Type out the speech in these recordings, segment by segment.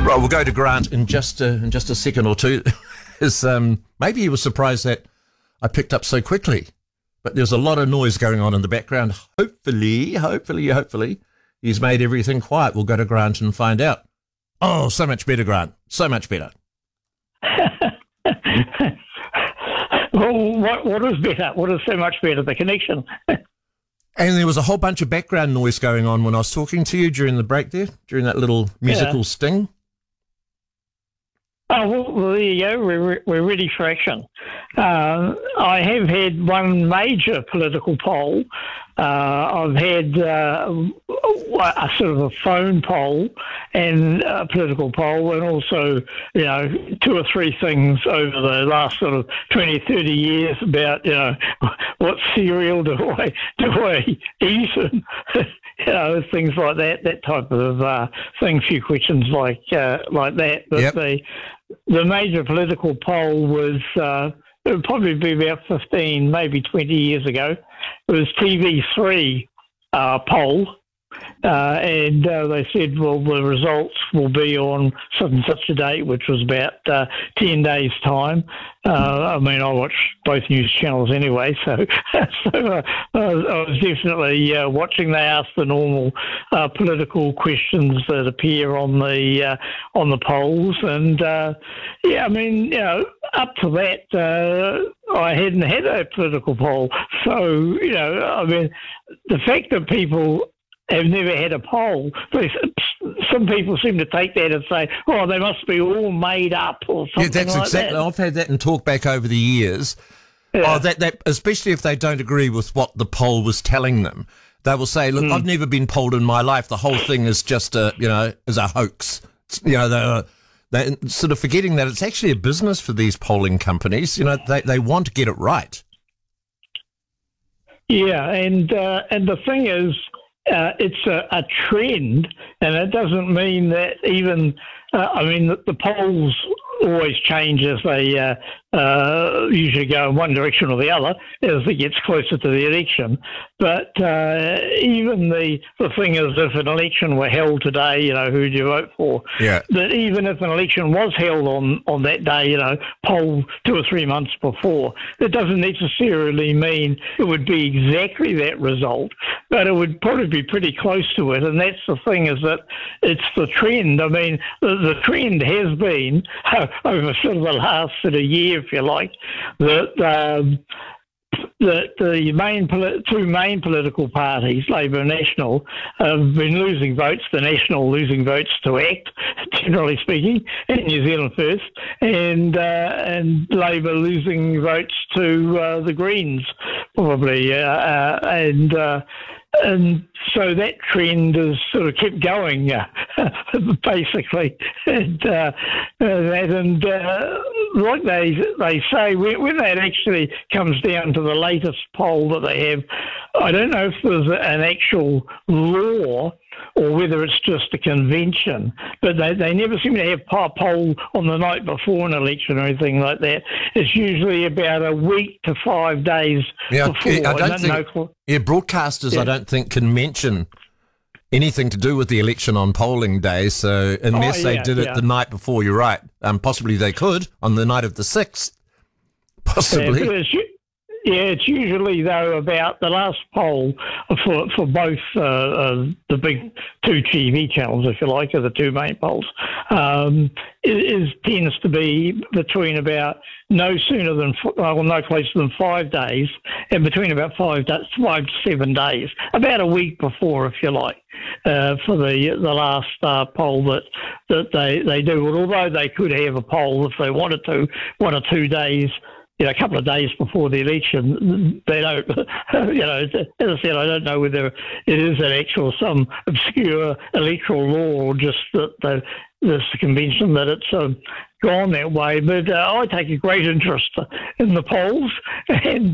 Right, we'll go to Grant in just a second or two. Maybe he was surprised that I picked up so quickly, but there's a lot of noise going on in the background. Hopefully, he's made everything quiet. We'll go to Grant and find out. Oh, so much better, Grant. So much better. Well, what is better? What is so much better? The connection. And there was a whole bunch of background noise going on when I was talking to you during the break there, during that little musical sting. Oh, well, there you go. We're ready for action. I have had one major political poll. I've had a sort of a phone poll and a political poll, and also, two or three things over the last sort of 20, 30 years about, what cereal do I eat, and, things like that type of thing. A few questions like that. But the major political poll was, it would probably be about 15, maybe 20 years ago. It was TV3 poll, and they said, well, the results will be on such and such a date, which was about 10 days' time. I watch both news channels anyway, so I was definitely watching. They ask the normal political questions that appear on the polls, and up to that, I hadn't had a political poll. So the fact that people have never had a poll, some people seem to take that and say, oh, they must be all made up or something. Yeah, that's like exactly. that. I've had that in talk back over the years. Yeah. Oh, that especially if they don't agree with what the poll was telling them, they will say, "Look, I've never been polled in my life. The whole thing is just is a hoax." They're sort of forgetting that it's actually a business for these polling companies. They want to get it right. Yeah, and the thing is, it's a trend, and it doesn't mean that even. The polls always change as they usually go in one direction or the other as it gets closer to the election. But even the thing is, if an election were held today, who do you vote for? Yeah. That even if an election was held on that day, poll 2 or 3 months before, it doesn't necessarily mean it would be exactly that result, but it would probably be pretty close to it. And that's the thing, is that it's the trend. The trend has been over sort of the last sort of year, if you like, that the two main political parties, Labour and National, have been losing votes. The National losing votes to ACT, generally speaking, and New Zealand First, and Labour losing votes to the Greens, probably, and so that trend has sort of kept going, basically. And like they say, when that actually comes down to the latest poll that they have, I don't know if there's an actual law or whether it's just a convention, but they never seem to have a poll on the night before an election or anything like that. It's usually about a week to 5 days before. Broadcasters, I don't think, can mention anything to do with the election on polling day, so unless they did it the night before, you're right. Possibly they could on the night of the 6th, possibly. It's usually, though, about the last poll for both the big two TV channels, if you like, are the two main polls, tends to be between about no closer than 5 days, and between about 5 to 7 days, about a week before, if you like, for the last poll that they do. Although they could have a poll if they wanted to, 1 or 2 days, a couple of days before the election. They don't, as I said, I don't know whether it is some obscure electoral law or just that there's the convention that it's gone that way. But I take a great interest in the polls and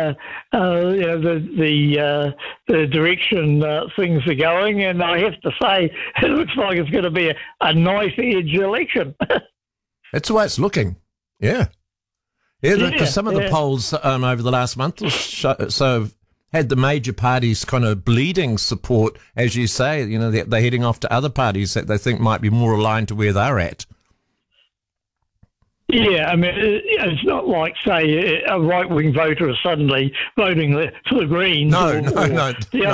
the direction things are going. And I have to say, it looks like it's going to be a knife edge election. That's the way it's looking. Yeah. Yeah, because some of the polls over the last month or so had the major parties kind of bleeding support, as you say, they're heading off to other parties that they think might be more aligned to where they're at. Yeah, I mean, it's not like, say, a right-wing voter is suddenly voting for the Greens. No. The